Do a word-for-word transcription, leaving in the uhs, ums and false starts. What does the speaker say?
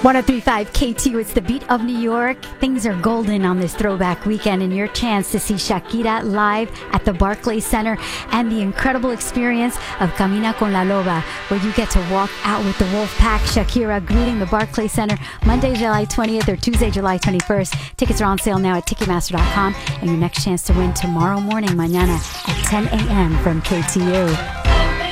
one oh three point five K T U, it's the beat of New York. Things are golden on this throwback weekend, and your chance to see Shakira live at the Barclays Center and the incredible experience of Camina con la Loba, where you get to walk out with the Wolf Pack. Shakira greeting the Barclays Center Monday, July twentieth or Tuesday, July twenty-first. Tickets are on sale now at Ticketmaster dot com, and your next chance to win tomorrow morning, mañana at ten a.m. from K T U.